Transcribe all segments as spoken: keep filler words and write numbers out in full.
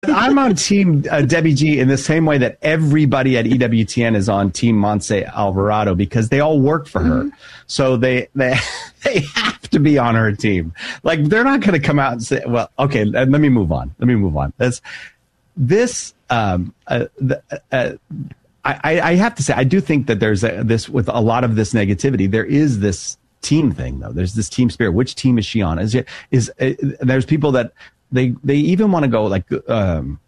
I'm on team uh, Debbie G in the same way that everybody at E W T N is on team Montse Alvarado, because they all work for her. Mm-hmm. So they, they, they have to be on her team. Like, they're not going to come out and say, well, okay, let me move on. Let me move on. That's, this, um, uh, the, uh, I, I have to say, I do think that there's a, this, with a lot of this negativity, there is this team thing, though. There's this team spirit. Which team is she on? Is, is, uh, there's people that they, they even want to go like, um,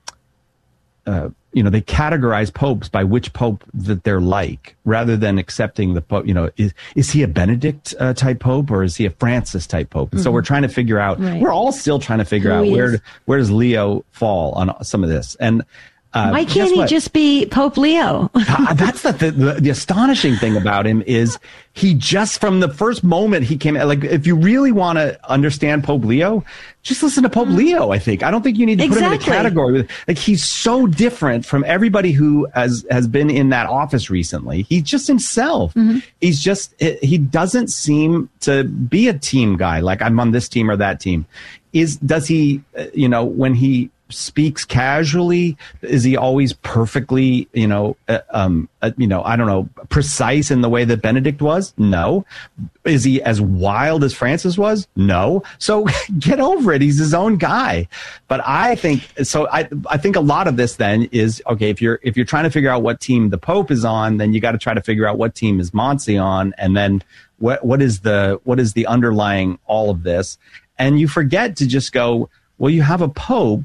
uh, you know, they categorize popes by which pope that they're like, rather than accepting the pope. You know, is, is he a Benedict uh, type pope, or is he a Francis type pope? And mm-hmm. so we're trying to figure out, right. we're all still trying to figure Who out where, where does Leo fall on some of this? And, Uh, Why can't he what? just be Pope Leo? uh, that's the, the the astonishing thing about him is he just from the first moment he came, like, if you really want to understand Pope Leo, just listen to Pope mm. Leo. I think I don't think you need to exactly. put him in a category with, like, he's so different from everybody who has has been in that office recently. He's just himself. Mm-hmm. He's just he doesn't seem to be a team guy. Like, I'm on this team or that team. Is does he? You know, when he speaks casually, is he always perfectly, you know, uh, um, uh, you know, I don't know, precise in the way that Benedict was? No. Is he as wild as Francis was? No. So get over it. He's his own guy. But I think, so I, I think a lot of this then is, okay, if you're, if you're trying to figure out what team the Pope is on, then you got to try to figure out what team is Montse on. And then what, what is the, what is the underlying all of this? And you forget to just go, well, you have a Pope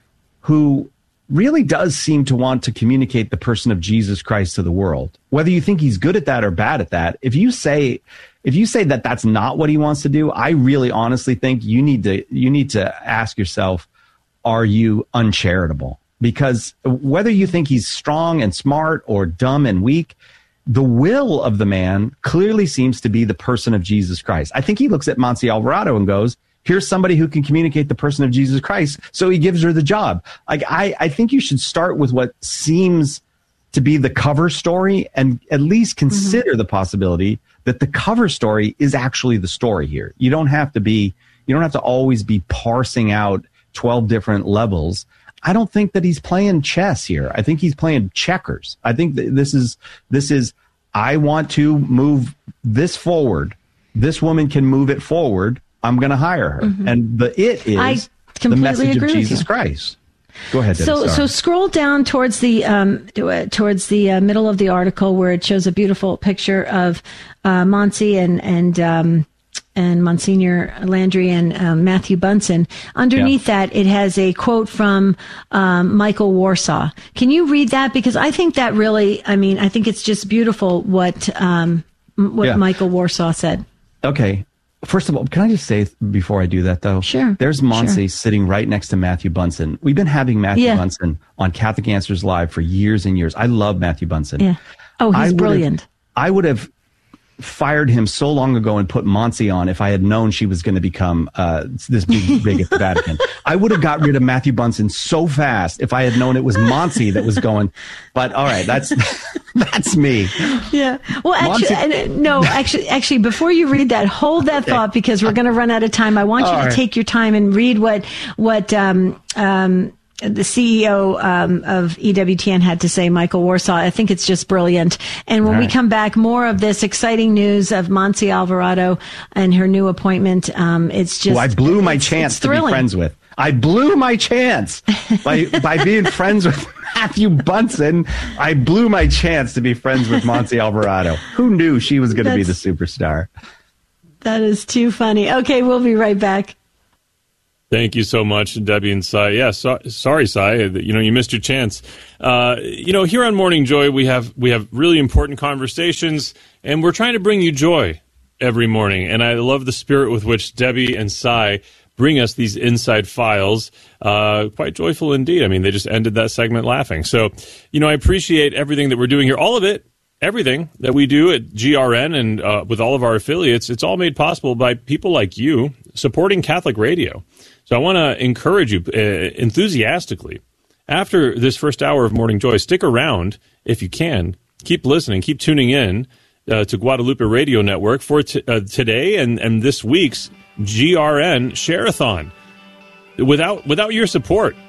who really does seem to want to communicate the person of Jesus Christ to the world. Whether you think he's good at that or bad at that, if you say, if you say that that's not what he wants to do, I really honestly think you need to, you need to ask yourself, are you uncharitable? Because whether you think he's strong and smart or dumb and weak, the will of the man clearly seems to be the person of Jesus Christ. I think he looks at Montse Alvarado and goes, here's somebody who can communicate the person of Jesus Christ. So he gives her the job. Like, I, I think you should start with what seems to be the cover story and at least consider mm-hmm. the possibility that the cover story is actually the story here. You don't have to be, you don't have to always be parsing out twelve different levels. I don't think that he's playing chess here. I think he's playing checkers. I think that this is, this is, I want to move this forward. This woman can move it forward. I'm going to hire her. Mm-hmm. And the it is the message of Jesus Christ. Go ahead, Dennis. So, so scroll down towards the um, towards the uh, middle of the article where it shows a beautiful picture of uh, Montse and and um, and Monsignor Landry and um, Matthew Bunson. Underneath yeah. that, it has a quote from um, Michael Warsaw. Can you read that? Because I think that really, I mean, I think it's just beautiful what um, what yeah. Michael Warsaw said. Okay. First of all, can I just say before I do that, though? Sure. There's Montse sure. sitting right next to Matthew Bunson. We've been having Matthew yeah. Bunson on Catholic Answers Live for years and years. I love Matthew Bunson. Yeah. Oh, he's I brilliant. I would have fired him so long ago and put Montse on if I had known she was going to become uh, this big, big at the Vatican. I would have got rid of Matthew Bunson so fast if I had known it was Montse that was going. But all right, that's that's me. Yeah. Well, actually, Montse- no, actually, actually, before you read that, hold that thought because we're going to run out of time. I want you all to right. take your time and read what what um, um, the C E O um, of E W T N had to say, Michael Warsaw. I think it's just brilliant. And when All we right. come back, more of this exciting news of Montse Alvarado and her new appointment. Um, it's just. Well, I blew my chance to be friends with. I blew my chance by by being friends with Matthew Bunson. I blew my chance to be friends with Montse Alvarado. Who knew she was going to be the superstar? That is too funny. Okay, we'll be right back. Thank you so much, Debbie and Cy. Yeah, so, sorry, Cy. You know, you missed your chance. Uh, you know, here on Morning Joy, we have we have really important conversations, and we're trying to bring you joy every morning. And I love the spirit with which Debbie and Cy bring us these inside files. Uh, quite joyful indeed. I mean, they just ended that segment laughing. So, you know, I appreciate everything that we're doing here. All of it, everything that we do at G R N and uh, with all of our affiliates, it's all made possible by people like you supporting Catholic radio. So I want to encourage you uh, enthusiastically, after this first hour of Morning Joy, stick around if you can. Keep listening. Keep tuning in uh, to Guadalupe Radio Network for t- uh, today and, and this week's G R N Share-a-thon. Without, without your support,